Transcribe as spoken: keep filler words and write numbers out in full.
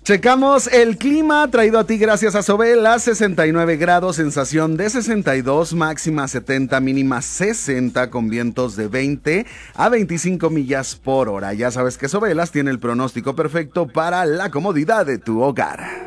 Checamos el clima traído a ti gracias a Sobel a sesenta y nueve grados, sensación de sesenta y dos, máxima setenta, mínima sesenta, con vientos de veinte a veinticinco millas por hora. Ya sabes que Sobelas tiene el pronóstico perfecto para la comodidad de tu hogar.